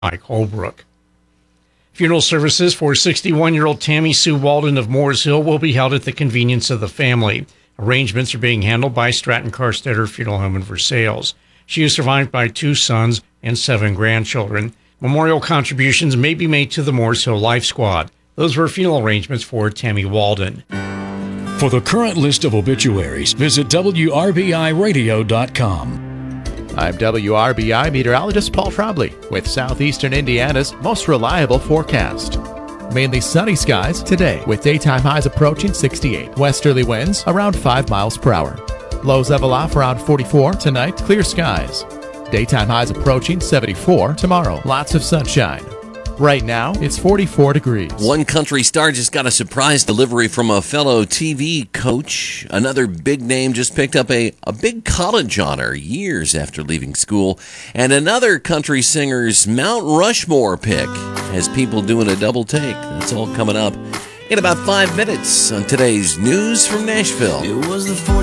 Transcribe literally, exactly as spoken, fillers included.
Mike Holbrook. Funeral services for sixty-one-year-old Tammy Sue Walden of Moores Hill will be held at the convenience of the family. Arrangements are being handled by Stratton Carstetter Funeral Home in Versailles. She is survived by two sons and seven grandchildren. Memorial contributions may be made to the Moores Hill Life Squad. Those were funeral arrangements for Tammy Walden. For the current list of obituaries, visit W R B I radio dot com. I'm W R B I meteorologist Paul Trombley with Southeastern Indiana's most reliable forecast. Mainly sunny skies today with daytime highs approaching sixty-eight. Westerly winds around five miles per hour. Lows level off around forty-four. Tonight, clear skies. Daytime highs approaching seventy-four. Tomorrow, lots of sunshine. Right now, it's forty-four degrees. One country star just got a surprise delivery from a fellow T V coach. Another big name just picked up a, a big college honor years after leaving school. And another country singer's Mount Rushmore pick has people doing a double take. That's all coming up in about five minutes on today's News from Nashville. It was the